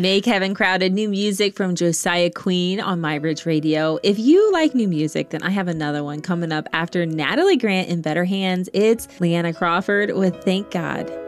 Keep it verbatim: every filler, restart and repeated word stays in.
Make Heaven Crowded, new music from Josiah Queen on My Ridge Radio. If you like new music, then I have another one coming up after Natalie Grant in Better Hands. It's Leanna Crawford with Thank God.